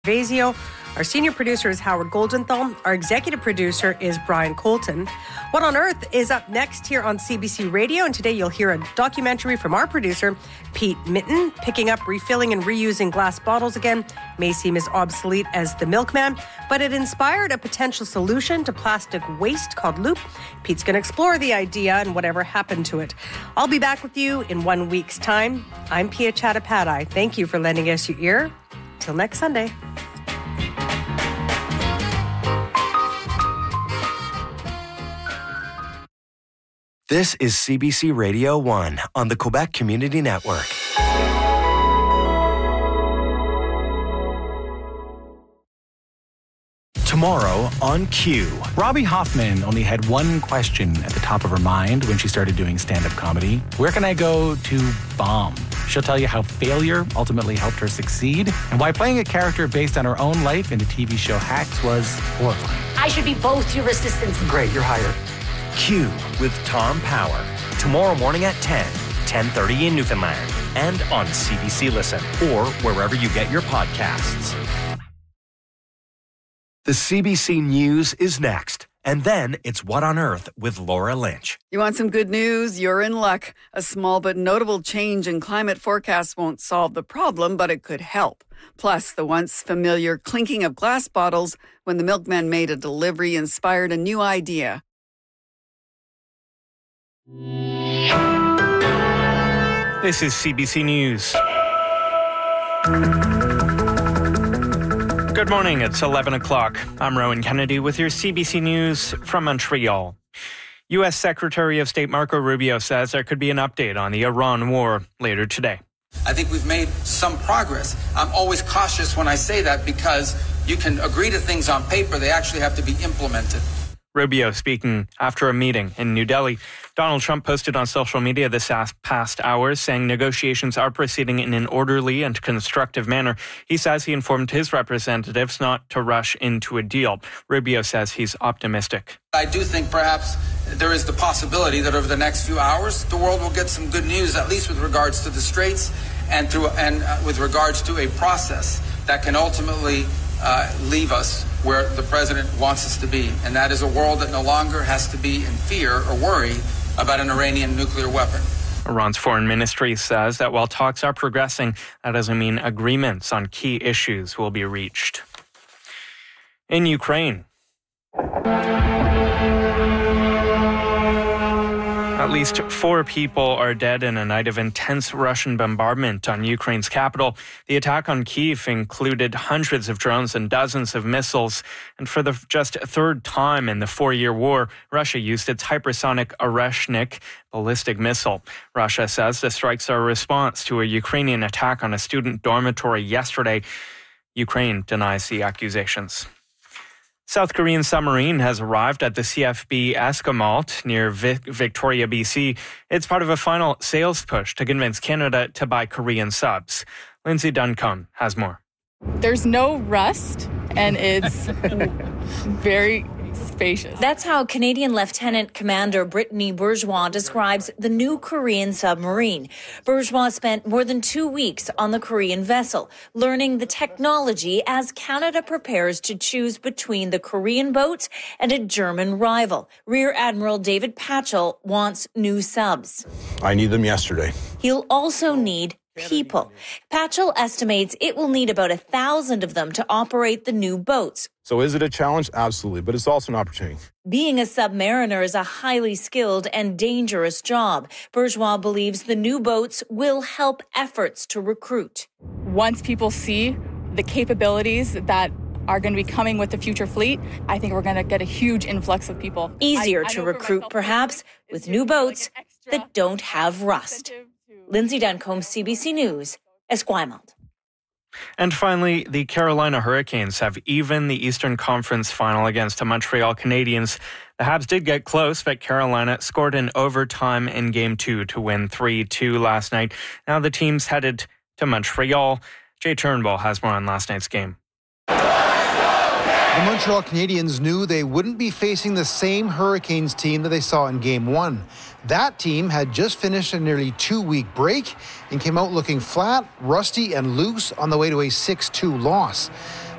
Vazio. Our senior producer is Howard Goldenthal. Our executive producer is Brian Colton. What on Earth is up next here on CBC Radio, and today you'll hear a documentary from our producer, Pete Mitten, picking up, refilling and reusing glass bottles again may seem as obsolete as the milkman, but it inspired a potential solution to plastic waste called Loop. Pete's going to explore the idea and whatever happened to it. I'll be back with you in 1 week's time. I'm Pia Chattopadhyay. Thank you for lending us your ear. Till next Sunday. This is CBC Radio 1 on the Quebec Community Network. Tomorrow on Q. Robbie Hoffman only had one question at the top of her mind when she started doing stand-up comedy. Where can I go to bomb? She'll tell you how failure ultimately helped her succeed and why playing a character based on her own life in the TV show Hacks was horrifying. I should be both your assistants. Great, you're hired. Q with Tom Power. Tomorrow morning at 10:30 in Newfoundland. And on CBC Listen or wherever you get your podcasts. The CBC News is next. And then it's What on Earth with Laura Lynch. You want some good news? You're in luck. A small but notable change in climate forecasts won't solve the problem, but it could help. Plus, the once familiar clinking of glass bottles when the milkman made a delivery inspired a new idea. This is CBC News. Good morning, it's 11 o'clock. I'm Rowan Kennedy with your CBC News from Montreal. U.S. Secretary of State Marco Rubio says there could be an update on the Iran war later today. I think we've made some progress. I'm always cautious when I say that because you can agree to things on paper, they actually have to be implemented. Rubio speaking after a meeting in New Delhi. Donald Trump posted on social media this past hours saying negotiations are proceeding in an orderly and constructive manner. He says he informed his representatives not to rush into a deal. Rubio says he's optimistic. I do think perhaps there is the possibility that over the next few hours, the world will get some good news, at least with regards to the Straits and with regards to a process that can ultimately leave us where the president wants us to be. And that is a world that no longer has to be in fear or worry about an Iranian nuclear weapon. Iran's foreign ministry says that while talks are progressing, that doesn't mean agreements on key issues will be reached. In Ukraine, at least 4 people are dead in a night of intense Russian bombardment on Ukraine's capital. The attack on Kyiv included hundreds of drones and dozens of missiles. And for the just third time in the 4-year war, Russia used its hypersonic Oreshnik ballistic missile. Russia says the strikes are a response to a Ukrainian attack on a student dormitory yesterday. Ukraine denies the accusations. South Korean submarine has arrived at the CFB Esquimalt near Victoria, BC. It's part of a final sales push to convince Canada to buy Korean subs. Lindsay Duncombe has more. There's no rust, and it's very spacious. That's how Canadian Lieutenant Commander Brittany Bourgeois describes the new Korean submarine. Bourgeois spent more than 2 weeks on the Korean vessel, learning the technology as Canada prepares to choose between the Korean boat and a German rival. Rear Admiral David Patchell wants new subs. I need them yesterday. He'll also need people. Patchell estimates it will need about 1,000 of them to operate the new boats. So is it a challenge? Absolutely. But it's also an opportunity. Being a submariner is a highly skilled and dangerous job. Bourgeois believes the new boats will help efforts to recruit. Once people see the capabilities that are going to be coming with the future fleet, I think we're going to get a huge influx of people. Easier to recruit, perhaps, with new boats that don't have rust. Lindsay Duncombe, CBC News, Esquimalt. And finally, the Carolina Hurricanes have evened the Eastern Conference final against the Montreal Canadiens. The Habs did get close, but Carolina scored in overtime in Game 2 to win 3-2 last night. Now the team's headed to Montreal. Jay Turnbull has more on last night's game. The Montreal Canadiens knew they wouldn't be facing the same Hurricanes team that they saw in Game 1. That team had just finished a nearly 2-week break and came out looking flat, rusty, and loose on the way to a 6-2 loss.